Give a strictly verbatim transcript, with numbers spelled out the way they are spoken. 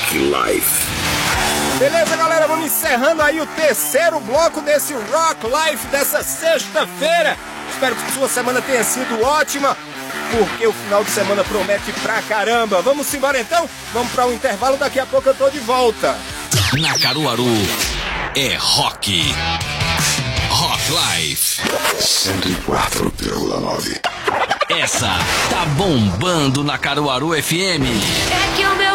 Rock Life. Beleza, galera, vamos encerrando aí o terceiro bloco desse Rock Life dessa sexta-feira. Espero que sua semana tenha sido ótima, porque o final de semana promete pra caramba. Vamos embora então? Vamos pra um intervalo, daqui a pouco eu tô de volta. Na Caruaru é rock. Rock Life cento e quatro vírgula nove. Essa tá bombando na Caruaru F M. É que o meu